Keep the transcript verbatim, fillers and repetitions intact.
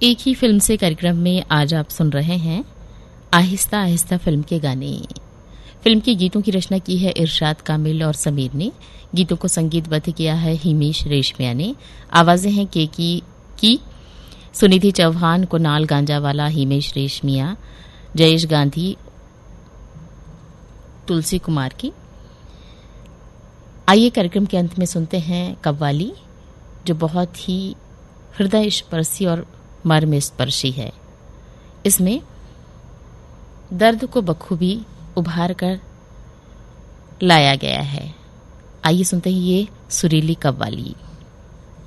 एक ही फिल्म से कार्यक्रम में आज आप सुन रहे हैं आहिस्ता आहिस्ता फिल्म के गाने। फिल्म के गीतों की रचना की है इरशाद कामिल और समीर ने। गीतों को संगीतबद्ध किया है हिमेश रेशमिया ने। आवाजें हैं के की, की सुनिधि चौहान, कुणाल गांजावाला, हिमेश रेशमिया, जयेश गांधी, तुलसी कुमार की। आइए कार्यक्रम के अंत में सुनते हैं कव्वाली, जो बहुत ही हृदय स्पर्शी और मर्म स्पर्शी है। इसमें दर्द को बखूबी उभार कर लाया गया है। आइए सुनते हैं ये सुरीली कव्वाली।